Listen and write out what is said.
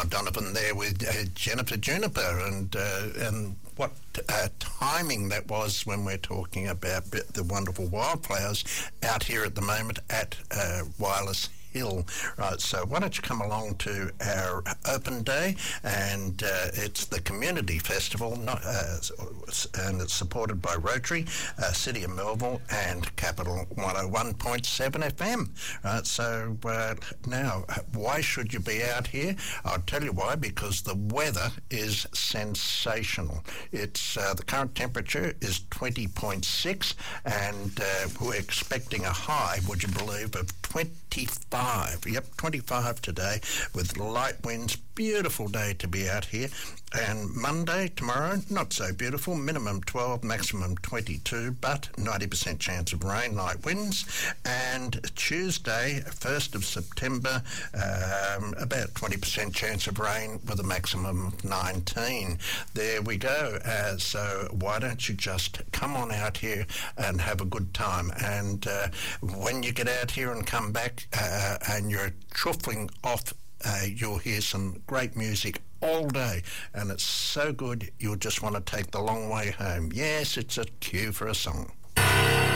John Donovan there with Jennifer Juniper, and what timing that was when we're talking about the wonderful wildflowers out here at the moment at Wireless Hill. Right, so why don't you come along to our open day, and it's the community festival, and it's supported by Rotary, City of Melville and Capital 101.7 FM. Right, so now, why should you be out here? I'll tell you why, because the weather is sensational. It's the current temperature is 20.6, and we're expecting a high, would you believe, of 25. Yep, 25 today with light winds. Beautiful day to be out here. And Monday, tomorrow, not so beautiful. Minimum 12, maximum 22, but 90% chance of rain, light winds. And Tuesday, 1st of September, about 20% chance of rain with a maximum of 19. There we go. So why don't you just come on out here and have a good time? And when you get out here and come back and you're truffling off, you'll hear some great music all day, and it's so good you'll just want to take the long way home. Yes, it's a cue for a song.